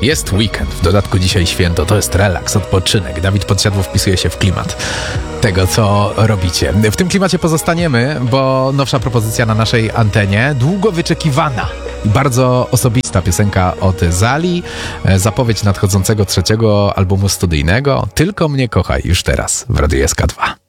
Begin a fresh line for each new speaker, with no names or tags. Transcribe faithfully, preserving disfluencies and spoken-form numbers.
Jest weekend, w dodatku dzisiaj święto, to jest relaks, odpoczynek. Dawid Podsiadło wpisuje się w klimat tego, co robicie. W tym klimacie pozostaniemy, bo nowsza propozycja na naszej antenie, długo wyczekiwana i bardzo osobista piosenka od Zali, zapowiedź nadchodzącego trzeciego albumu studyjnego. Tylko mnie kochaj już teraz w Radiu S K dwa.